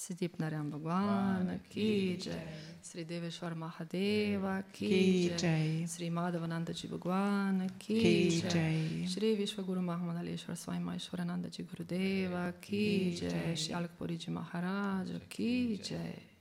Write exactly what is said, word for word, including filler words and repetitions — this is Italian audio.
Siddhip Narayan Bhagwan ki jai, Sri Deveshwar Mahadeva ki jai, Sri Madhavananda Ji Bhagwan ki jai, Sri Vishwaguru Mahamadaleshwar Swami Maheshwarananda Ji Gurudeva ki jai, Shri Alakpuri Ji Maharaj ki jai.